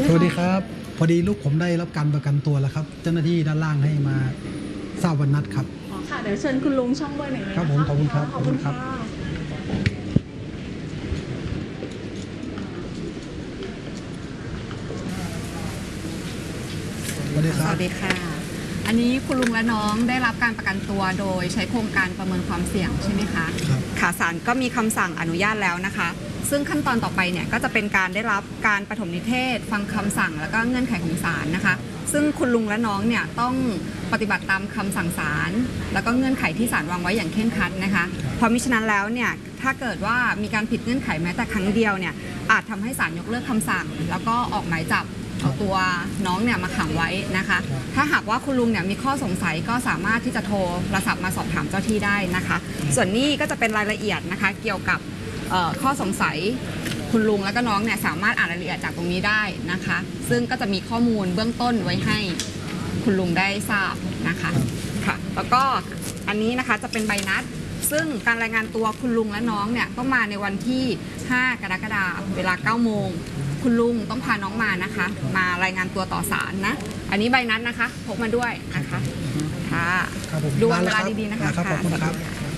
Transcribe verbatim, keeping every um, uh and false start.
สวัสดีครับพอดีลูกผมได้รับการประกันตัวแล้วครับเจ้าหน้าที่ด้านล่างให้มาทราบวันนัดครับอ๋อค่ะเดี๋ยวเชิญคุณลุงช่องเบอร์หนึ่งเลยครับผมขอบคุณครับขอบคุณครับสวัสดีคสรับวัสดีค่ะ อันนี้คุณลุงและน้องได้รับการประกันตัวโดยใช้โครงการประเมินความเสี่ยงใช่ไหมคะครับค่ะศาลก็มีคำสั่งอนุญาตแล้วนะคะ ซึ่งขั้นตอนต่อไปเนี่ยก็จะเป็นการได้รับการปฐมนิเทศ ฟังคำสั่งแล้วก็เงื่อนไขของศาลนะคะ ซึ่งคุณลุงและน้องเนี่ยต้องปฏิบัติตามคำสั่งศาลแล้วก็เงื่อนไขที่ศาลวางไว้อย่างเคร่งครัดนะคะเพราะมิฉะนั้นแล้วเนี่ยถ้าเกิดว่ามีการผิดเงื่อนไขแม้แต่ครั้งเดียวเนี่ยอาจทำให้ศาลยกเลิกคำสั่ง แล้วก็ออกหมายจับเอาตัวน้องเนี่ยมาขังไว้นะคะ ถ้าหากว่าคุณลุงเนี่ยมีข้อสงสัยก็สามารถที่จะโทรศัพท์มาสอบถามเจ้าที่ได้นะคะ ส่วนนี้ก็จะเป็นรายละเอียดนะคะเกี่ยวกับข้อสงสัยคุณลุงแล้วก็น้องเนี่ยสามารถอ่านรายละเอียดจากตรงนี้ได้นะคะ ซึ่งก็จะมีข้อมูลเบื้องต้นไว้ให้คุณลุงได้ทราบนะคะค่ะแล้วก็อันนี้นะคะจะเป็นใบนัด ซึ่งการรายงานตัวคุณลุงและน้องเนี่ยต้องมาในวันที่ห้ากรกฎาคมเวลาเก้าโมงคุณลุงต้องพาน้องมานะคะ มารายงานตัวต่อศาลนะอันนี้ใบนัดนะคะพกมาด้วยนะคะค่ะครับผมดูวันเวลาดีๆนะคะครับขอบคุณครับ